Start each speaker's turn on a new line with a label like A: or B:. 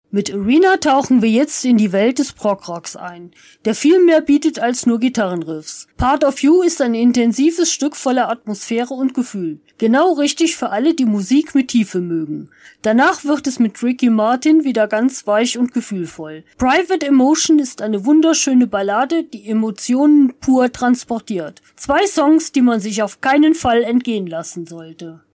A: Mit Arena tauchen wir jetzt in die Welt des Prog-Rocks ein, der viel mehr bietet als nur Gitarrenriffs. Part of You ist ein intensives Stück voller Atmosphäre und Gefühl. Genau richtig für alle, die Musik mit Tiefe mögen. Danach wird es mit Ricky Martin wieder ganz weich und gefühlvoll. Private Emotion ist eine wunderschöne Ballade, die Emotionen pur transportiert. 2 Songs, die man sich auf keinen Fall entgehen lassen sollte.